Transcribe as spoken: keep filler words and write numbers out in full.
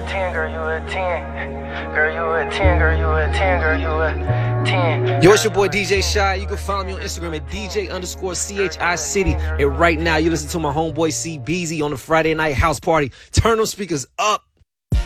ten, girl, you a ten. Girl, you a ten, girl, you a ten, girl, you a ten. Yo, it's your boy D J Shy. You can follow me on Instagram at D J underscore C H I City. And right now, you listen to my homeboy C Beezy on the Friday night house party. Turn those speakers up.